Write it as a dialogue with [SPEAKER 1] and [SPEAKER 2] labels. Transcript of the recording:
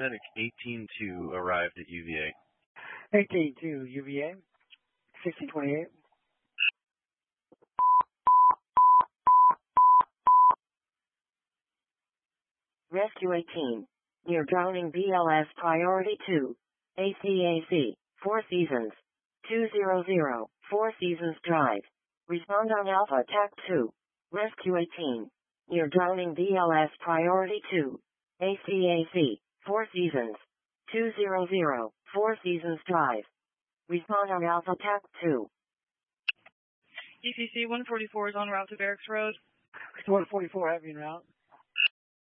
[SPEAKER 1] Medic 18-2 arrived at UVA.
[SPEAKER 2] 18-2 UVA, 1628.
[SPEAKER 3] Rescue 18. Near drowning BLS Priority 2. ACAC. Four Seasons. 200. Four Seasons Drive. Respond on Alpha TAC 2. Rescue 18. Near drowning BLS Priority 2. ACAC. Four Seasons. 200. Four Seasons Drive. Respond on Alpha TAC 2.
[SPEAKER 4] ECC 144 is en route to Barracks Road.
[SPEAKER 2] 144 heavy en route.